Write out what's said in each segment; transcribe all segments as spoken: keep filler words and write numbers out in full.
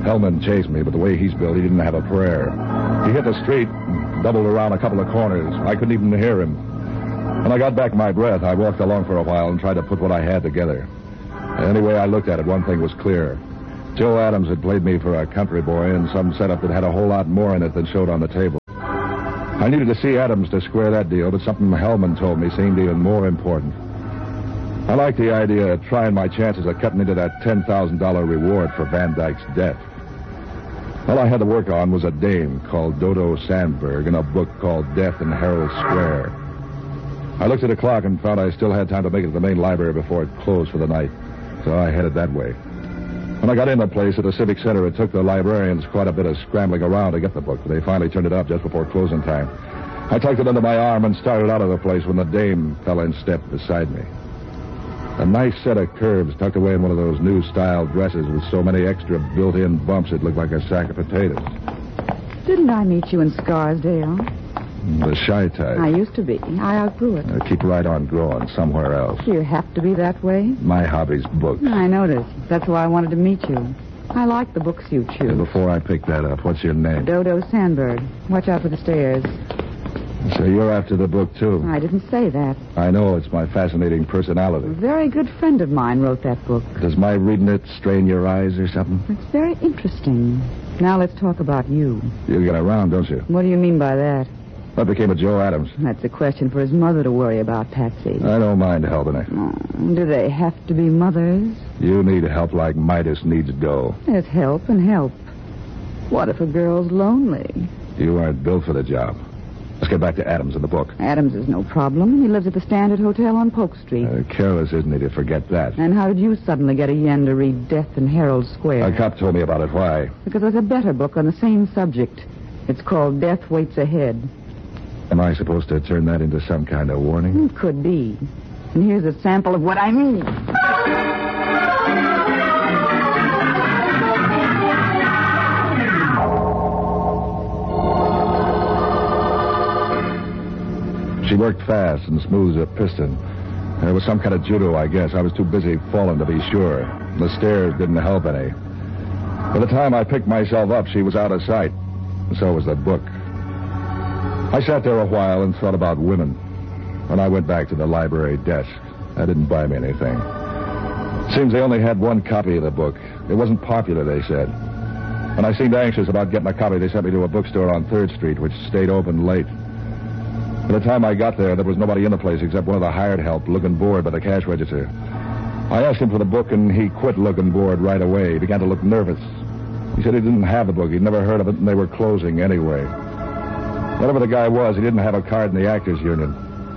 Hellman chased me, but the way he's built, he didn't have a prayer. He hit the street, doubled around a couple of corners. I couldn't even hear him. When I got back my breath, I walked along for a while and tried to put what I had together. Any way I looked at it, one thing was clear. Joe Adams had played me for a country boy in some setup that had a whole lot more in it than showed on the table. I needed to see Adams to square that deal, but something Hellman told me seemed even more important. I liked the idea of trying my chances of cutting into that ten thousand dollars reward for Van Dyke's death. All I had to work on was a dame called Dodo Sandberg and a book called Death in Herald Square. I looked at the clock and found I still had time to make it to the main library before it closed for the night, so I headed that way. When I got in the place at the Civic Center, it took the librarians quite a bit of scrambling around to get the book, but they finally turned it up just before closing time. I tucked it under my arm and started out of the place when the dame fell in step beside me. A nice set of curves tucked away in one of those new-style dresses with so many extra built-in bumps it looked like a sack of potatoes. Didn't I meet you in Scarsdale? The shy type. I used to be. I outgrew it. Uh, keep right on growing somewhere else. You have to be that way? My hobby's books. I noticed. That's why I wanted to meet you. I like the books you choose. Uh, before I pick that up, what's your name? Dodo Sandberg. Watch out for the stairs. So you're after the book, too? I didn't say that. I know it's my fascinating personality. A very good friend of mine wrote that book. Does my reading it strain your eyes or something? It's very interesting. Now let's talk about you. You get around, don't you? What do you mean by that? What became of Joe Adams? That's a question for his mother to worry about, Patsy. I don't mind helping her. Oh, do they have to be mothers? You need help like Midas needs dough. There's help and help. What if a girl's lonely? You aren't built for the job. Let's get back to Adams and the book. Adams is no problem. He lives at the Standard Hotel on Polk Street. Uh, careless, isn't he, to forget that? And how did you suddenly get a yen to read Death in Herald Square? A cop told me about it. Why? Because there's a better book on the same subject. It's called Death Waits Ahead. Am I supposed to turn that into some kind of warning? It could be. And here's a sample of what I mean. She worked fast and smooth as a piston. There was some kind of judo, I guess. I was too busy falling to be sure. The stairs didn't help any. By the time I picked myself up, she was out of sight. And so was the book. I sat there a while and thought about women. When I went back to the library desk, that didn't buy me anything. Seems they only had one copy of the book. It wasn't popular, they said. When I seemed anxious about getting a copy, they sent me to a bookstore on third Street, which stayed open late. By the time I got there, there was nobody in the place except one of the hired help looking bored by the cash register. I asked him for the book, and he quit looking bored right away. He began to look nervous. He said he didn't have the book. He'd never heard of it, and they were closing anyway. Whatever the guy was, he didn't have a card in the Actors Union.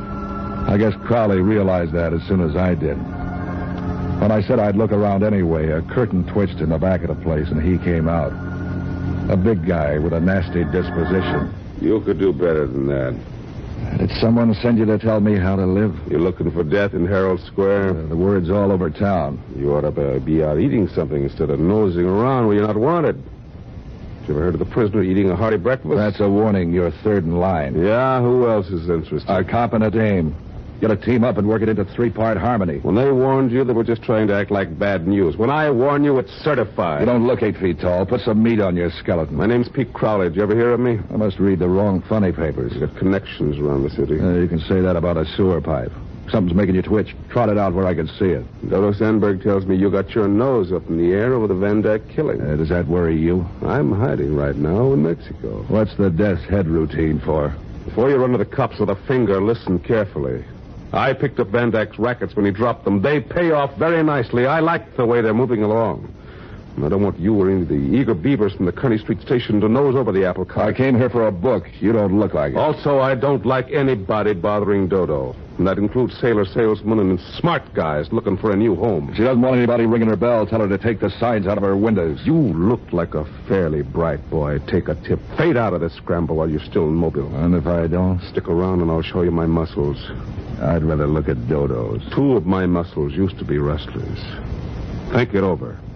I guess Crowley realized that as soon as I did. When I said I'd look around anyway, a curtain twitched in the back of the place, and he came out. A big guy with a nasty disposition. You could do better than that. Did someone send you to tell me how to live? You're looking for death in Herald Square? Uh, the word's all over town. You ought to be out eating something instead of nosing around where you're not wanted. You ever heard of the prisoner eating a hearty breakfast? That's a warning. You're third in line. Yeah? Who else is interested? A cop and a dame. Get a team up and work it into three-part harmony. When they warned you, they were just trying to act like bad news. When I warn you, it's certified. You don't look eight feet tall. Put some meat on your skeleton. My name's Pete Crowley. Did you ever hear of me? I must read the wrong funny papers. You got connections around the city. Uh, you can say that about a sewer pipe. Something's making you twitch. Trot it out where I can see it. Dodo Sandberg tells me you got your nose up in the air over the Van Dyke killing. Uh, does that worry you? I'm hiding right now in Mexico. What's the death's head routine for? Before you run to the cops with a finger, listen carefully. I picked up Van Dyke's rackets when he dropped them. They pay off very nicely. I like the way they're moving along. And I don't want you or any of the eager beavers from the Kearny Street station to nose over the apple cart. I came here for a book. You don't look like it. Also, I don't like anybody bothering Dodo. And that includes sailor salesmen and smart guys looking for a new home. If she doesn't want anybody ringing her bell, tell her to take the signs out of her windows. You look like a fairly bright boy. Take a tip. Fade out of this scramble while you're still in Mobile. And if I don't? Stick around and I'll show you my muscles. I'd rather look at Dodo's. Two of my muscles used to be wrestlers. Think it over.